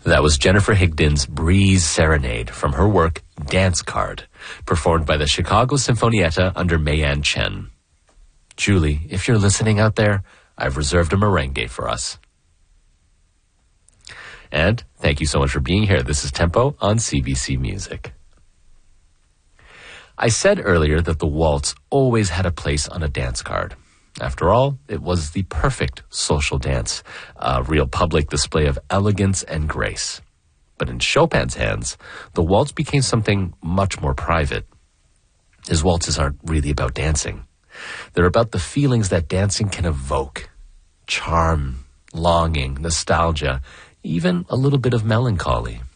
That was Jennifer Higdon's Breeze Serenade from her work Dance Card, performed by the Chicago Sinfonietta under Mayan Chen. Julie, if you're listening out there, I've reserved a merengue for us. And thank you so much for being here. This is Tempo on CBC Music. I said earlier that the waltz always had a place on a dance card. After all, it was the perfect social dance, a real public display of elegance and grace. But in Chopin's hands, the waltz became something much more private. His waltzes aren't really about dancing. They're about the feelings that dancing can evoke. Charm, longing, nostalgia, even a little bit of melancholy.